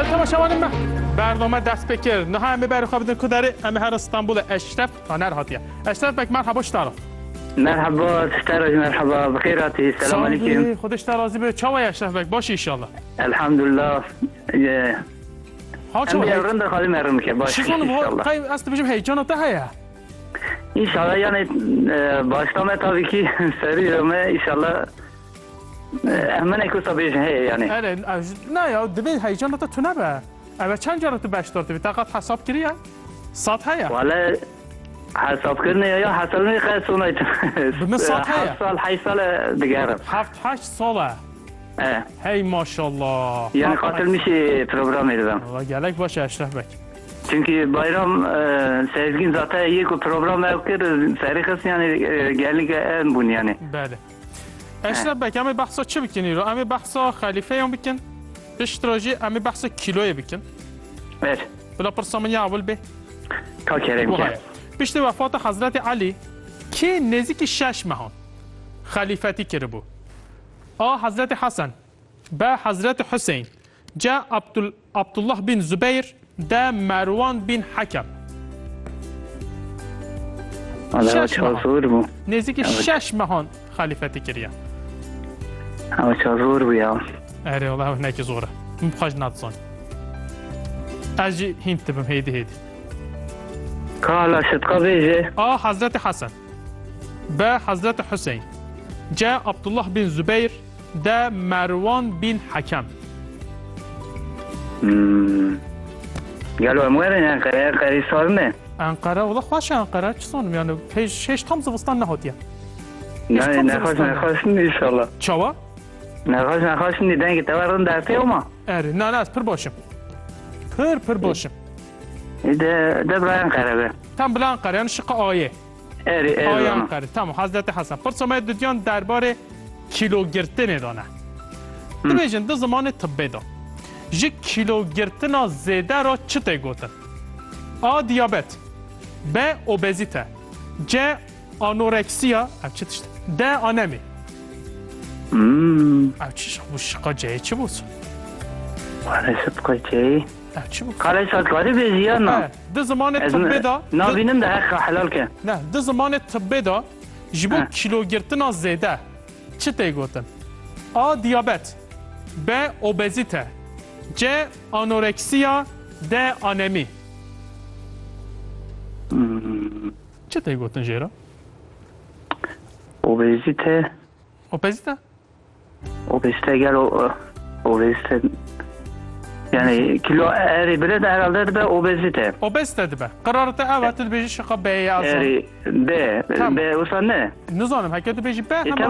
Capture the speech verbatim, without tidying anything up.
بله تماشاوان ما برنامه دست بکر نه همه برای خواب بدن کداره همه هر استانبول اشرف تانر هاتیه اشرف بک مرحبا شتارا مرحبا ستارج مرحبا بخیراتی سلام علیکم خودش ترازی به چاوی اشرف بک باشی انشالله الحمدلله ها چاوی هم رنده خالی مرم که باشی انشالله قیم است بجم هیجان تا هیا انشالله یعنی باشتامه تابی کی سری رومه انشالله همه نیکوستا بیش هی یعنی نه یا دبی هیجان تا تو نبه اما چند جارو تو بشتار تو طاقت حساب کریه ساعت هیا والا حساب کرنه یا حساب نمی خیلی سونایت بمن ساعت هیا هفت سال هشت سال دیگرم هفت هشت ساله هی ماشاءالله یعنی قاتل میشه پروگرام میدم والله گلک باشه اشرف بک چونکی بایرام سیزگین ذاته یک پروگرام کرد سری خست یعنی گلی که این بون یعنی بله اشرف بک همه بحثا چه بکنی رو؟ همه بحثا خلیفه هم بکن اشتراجی همه بحثا کیلوی بکن بله بلا پرسامنی اول به تا کریم که پیشت وفات حضرت علی که نزدیک شش ماهان خلیفتی کرده بود آ حضرت حسن با حضرت حسین جا عبدالله بن زبیر دا مروان بن حکم شش ماهان نزدیک شش ماهان خلیفتی کرده اما چه زور بیا اره والله نه که زوره مخاج ندزان اجی هینت بم هیدی هیدی کالا صدقا بیجه آ حضرت حسن با حضرت حسین جا عبدالله بن زبیر دا مروان بن حکم گلو اموره انقره انقره سالمه انقره والله خوش انقره چه سانم یعنی پیش شش تام زوستان نهاتیه نه نخواست نخواست انشالله چاوا؟ نخواست نخواست نیدن که تورن در تیوما اره نه نه از پر باشم پر پر باشم ده ده برای انقره به تم بلا انقره یعنی شق آیه اره آیه انقره تمام حضرت حسن پرسامه دیدیان درباره کیلو گرتن دانه دبیجن ده زمان طبه دا جه کیلو گرتن زیده را چه تی گوتن؟ آ دیابت ب اوبزیته جه آنورکسیا او چه تشته ده آنمی او چه شقا شقا جه چه بود؟ والا صدقا جه او چه بود؟ خاله سادگاری بیزی یا نه؟ ده زمان طبه دا نابینم ده حق حلال که نه ده زمان طبه دا جبو کیلو گرتن زیده چه تی گوتن؟ آ دیابت ب اوبزیته جه آنورکسیا ده آنمی چه تی گوتن جیرا؟ اوبزیته اوبزیته؟ اوبزیته گلو اوبزیته یعنی کیلو اری بره در حالت به اوبزیته اوبزیته ده به قرارت اوه تو بیجی شقا به ای اری به به اصلا نه نزانم هکه تو بیجی به